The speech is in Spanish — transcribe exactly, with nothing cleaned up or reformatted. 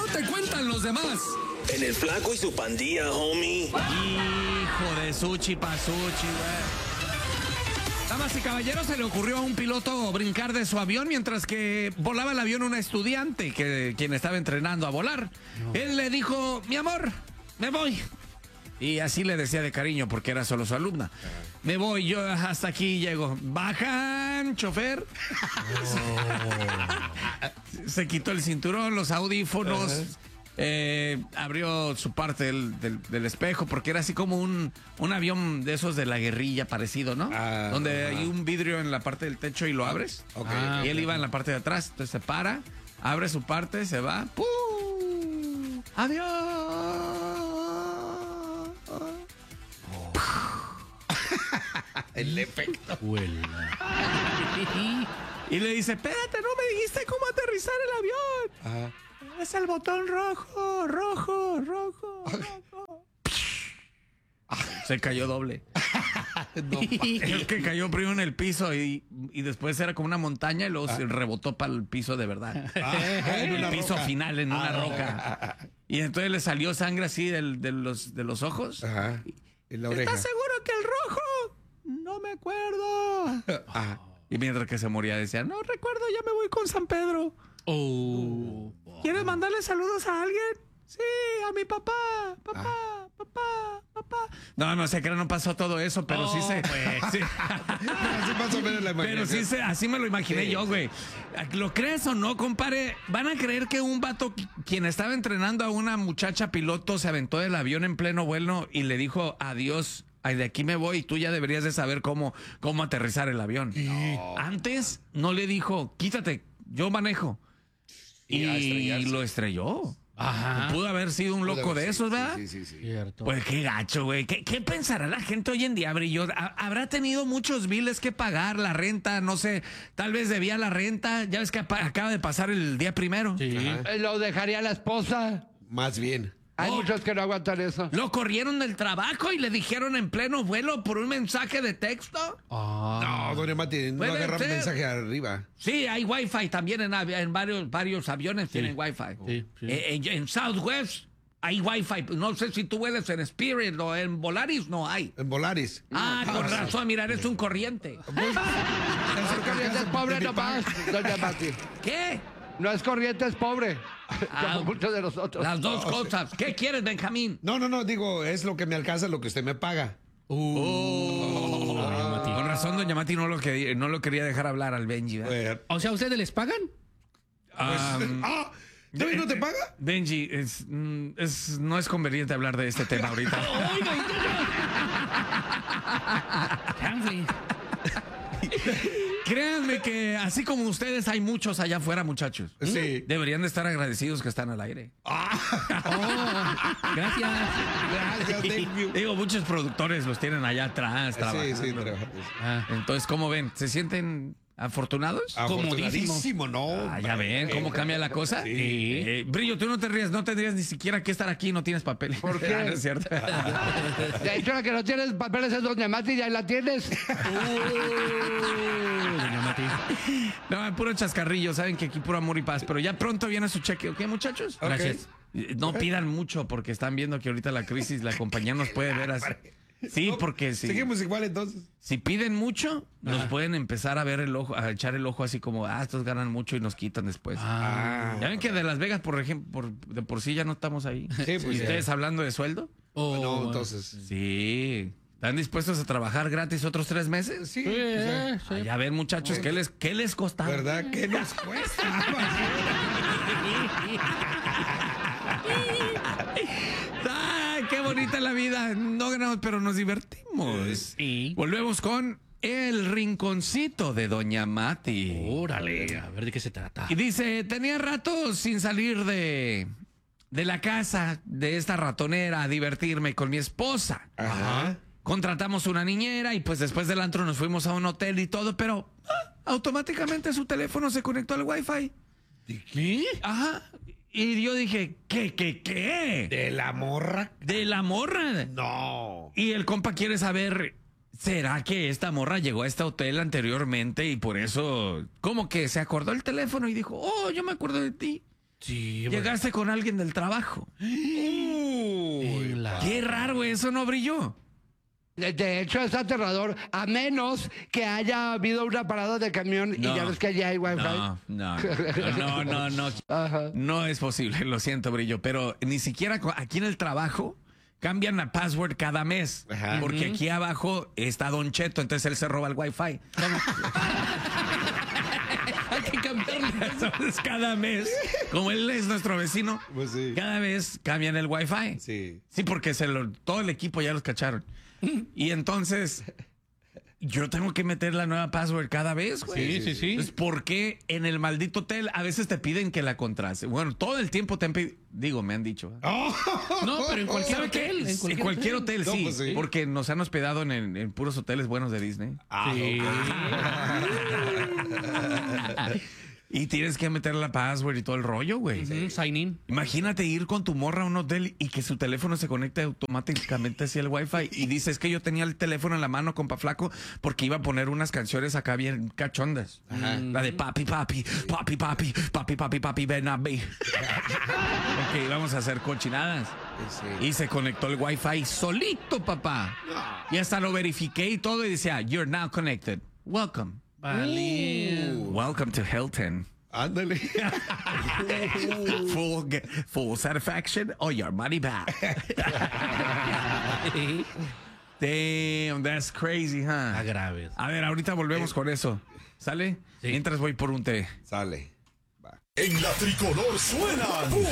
te cuentan los demás? En el Flaco y su pandilla, homie. Hijo de Suchi Pasuchi, güey. Damas y caballeros, se le ocurrió a un piloto brincar de su avión mientras que volaba el avión una estudiante, que, quien estaba entrenando a volar. No. Él le dijo, mi amor, me voy. Y así le decía de cariño porque era solo su alumna. Uh-huh. Me voy, yo hasta aquí llego. Bajan, chofer. Oh. Se quitó el cinturón, los audífonos. Uh-huh. Eh, abrió su parte del, del, del espejo porque era así como un, un avión de esos de la guerrilla parecido, ¿no? Ah, donde uh-huh. hay un vidrio en la parte del techo y lo abres. Okay. Ah, y él okay. iba en la parte de atrás, entonces se para, abre su parte, se va. ¡Pum! ¡Adiós! Oh. El efecto. Y le dice, espérate, no me dijiste cómo aterrizar el avión. Ajá. Es el botón rojo, rojo, rojo, rojo. Se cayó doble. No, es que cayó primero en el piso y, y después era como una montaña y luego ah. se rebotó para el piso de verdad. Ah, en el piso roca. final, en ah, una roca. Y entonces le salió sangre así del, de, los, de los ojos. Ajá. En la oreja. ¿Estás seguro que el rojo? No me acuerdo. Ah. Y mientras que se moría decía, no recuerdo, ya me voy con San Pedro. Oh. ¿Quieres mandarle saludos a alguien? Sí, a mi papá, papá, ah. papá, papá. No, no sé, que no pasó todo eso, pero oh, sí se... Pues, sí. Así más o menos la pero sí se, así me lo imaginé sí, yo, güey. Sí. ¿Lo crees o no, compadre? ¿Van a creer que un vato, quien estaba entrenando a una muchacha piloto, se aventó del avión en pleno vuelo y le dijo adiós? Ay, de aquí me voy y tú ya deberías de saber cómo, cómo aterrizar el avión. No. Antes no le dijo, quítate, yo manejo. Y, y lo estrelló. Ajá. Pudo haber sido un loco de esos, ¿verdad? Sí, sí, sí. Cierto. Pues qué gacho, güey. ¿Qué, ¿Qué pensará la gente hoy en día, Brillo? ¿Habrá tenido muchos biles que pagar, la renta? No sé, tal vez debía la renta. Ya ves que acaba de pasar el día primero. Sí. Ajá. Lo dejaría la esposa. Más bien. Hay oh, muchos que no aguantan eso. Lo corrieron del trabajo y le dijeron en pleno vuelo por un mensaje de texto. Oh. No, doña Mati, no agarra un mensaje arriba. Sí, hay wifi también en, en varios, varios aviones sí. tienen wifi. Sí, sí. Eh, en, en Southwest hay wifi. No sé si tú vuelas en Spirit o en Volaris, no hay. En Volaris. Ah, no, con ah, razón, mira, eres un corriente. Pues, es corriente es pobre nomás, doña Mati. ¿Qué? No es corriente, es pobre. Ah, como muchos de nosotros. Las dos no, cosas. ¿Qué quieres, Benjamín? No, no, no, digo, es lo que me alcanza, lo que usted me paga. Uh. Oh. Oh. Con razón, doña Mati no lo, quería, no lo quería dejar hablar al Benji. ¿verdad? O sea, ¿ustedes les pagan? Pues, um, ah, ¿David no te paga? Benji, es, es, no es conveniente hablar de este tema ahorita. Créanme que así como ustedes hay muchos allá afuera, muchachos. Sí. Deberían de estar agradecidos que están al aire. Ah. Oh, gracias. Gracias, thank you. Digo, muchos productores los tienen allá atrás trabajando. Sí, sí, ah, entonces, ¿cómo ven? ¿Se sienten afortunados? Afortunadísimo, no. Ah, ya ven cómo cambia la cosa. Sí. Eh, Brillo, tú no te rías, no tendrías ni siquiera que estar aquí, no tienes papeles. ¿Por qué? Ah, no es cierto. De hecho, la que no tienes papeles es doña Mati, ya la tienes. Uh, doña Mati. No, puro chascarrillo, saben que aquí puro amor y paz, pero ya pronto viene su cheque, ¿ok, muchachos? Okay. Gracias. No pidan mucho porque están viendo que ahorita la crisis, la compañía nos puede ver así. Sí, porque si seguimos igual entonces. Si piden mucho, nos Ajá. pueden empezar a ver el ojo, a echar el ojo así como, ah, estos ganan mucho y nos quitan después. Ah. Ya ven que de Las Vegas, por ejemplo, por, de por sí ya no estamos ahí. Sí, pues, ¿y ustedes ya. hablando de sueldo? Oh, no, entonces. Sí. ¿Están dispuestos a trabajar gratis otros tres meses? Sí. sí, pues, sí. Ah, ya ven, muchachos, ¿qué les, qué les costaba? ¿Verdad? ¿Qué nos cuesta? ¡Ay, qué bonita la vida! No ganamos, pero nos divertimos. Sí. Volvemos con el rinconcito de doña Mati. Órale, a ver de qué se trata. Y dice, tenía rato sin salir de, de la casa de esta ratonera a divertirme con mi esposa. Ajá. Contratamos una niñera y pues después del antro nos fuimos a un hotel y todo, pero ah, automáticamente su teléfono se conectó al wifi. ¿De qué? Ajá. Y yo dije, ¿qué, qué, qué? ¿De la morra? ¿De la morra? No. Y el compa quiere saber, ¿será que esta morra llegó a este hotel anteriormente y por eso como que se acordó el teléfono y dijo, oh, yo me acuerdo de ti? Sí, bueno. Llegaste con alguien del trabajo. Uy, la- Qué raro, eso no brilló. De, de hecho, es aterrador, a menos que haya habido una parada de camión y No. ya ves que allá hay wifi. No, no, no, no, no. Ajá. No es posible, lo siento, Brillo, pero ni siquiera co- aquí en el trabajo cambian la password cada mes. Ajá. Porque aquí abajo está Don Cheto, entonces él se roba el wifi. Hay que cambiarle. Entonces cada mes, como él es nuestro vecino, Pues sí. cada vez cambian el wifi. Sí. Sí, porque se lo, todo el equipo ya los cacharon. Y entonces yo tengo que meter la nueva password cada vez, güey. Sí, sí, sí. Entonces, ¿por qué en el maldito hotel a veces te piden que la contrase? Bueno, todo el tiempo te han pedido, digo, me han dicho. ¿eh? No, pero en cualquier ¿Sabe qué? hotel. En En cualquier, cualquier hotel, No, sí, pues sí. porque nos han hospedado en, en- en puros hoteles buenos de Disney. Ah, Sí. Y tienes que meter la password y todo el rollo, güey. Ujú, sign in. Imagínate ir con tu morra a un hotel y que su teléfono se conecte automáticamente hacia el wifi y dices que yo tenía el teléfono en la mano, compa flaco, porque iba a poner unas canciones acá bien cachondas. La de papi, papi, papi, papi, papi, papi, papi, ven a mí. Porque íbamos a hacer cochinadas. Sí. Y se conectó el wifi solito, papá. Y hasta lo verifiqué y todo y decía, you're now connected. Welcome. Vale. Welcome to Hilton. Ándale. Full, ge- full satisfaction or your money back. Damn, that's crazy, huh? Está grave. A ver, ahorita volvemos con eso. ¿Sale? Sí. Mientras voy por un té. Sale. En la tricolor suenan